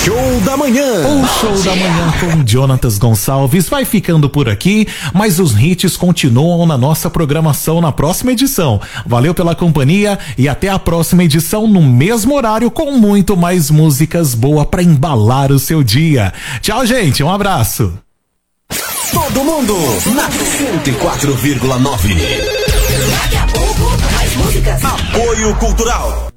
Show da Manhã. O Show da Manhã com Jonatas Gonçalves vai ficando por aqui, mas os hits continuam na nossa programação na próxima edição. Valeu pela companhia e até a próxima edição no mesmo horário com muito mais músicas boas pra embalar o seu dia. Tchau, gente, um abraço. Todo mundo na 104,9. Daqui a pouco, mais músicas. Apoio Cultural.